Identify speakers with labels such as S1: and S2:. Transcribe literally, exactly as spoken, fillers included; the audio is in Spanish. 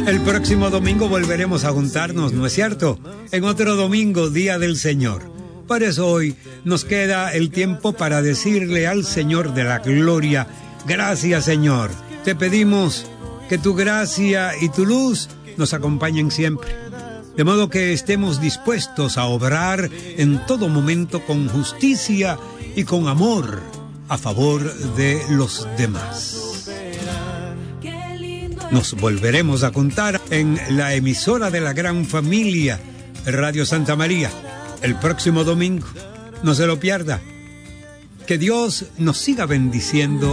S1: El próximo domingo volveremos a juntarnos, ¿no es cierto? En otro domingo, Día del Señor. Por eso hoy nos queda el tiempo para decirle al Señor de la gloria, gracias Señor. Te pedimos que tu gracia y tu luz nos acompañen siempre. De modo que estemos dispuestos a obrar en todo momento con justicia y con amor a favor de los demás. Nos volveremos a juntar en la emisora de la gran familia, Radio Santa María, el próximo domingo. No se lo pierda. Que Dios nos siga bendiciendo.